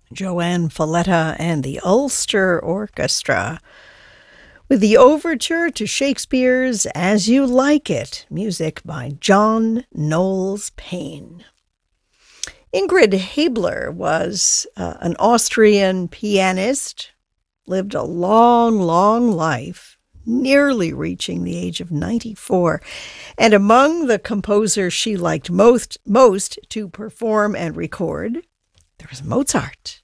Joanne Falletta and the Ulster Orchestra, with the overture to Shakespeare's As You Like It, music by John Knowles Paine. Ingrid Haebler was an Austrian pianist, lived a long, long life, nearly reaching the age of 94. And among the composers she liked most to perform and record, there was Mozart.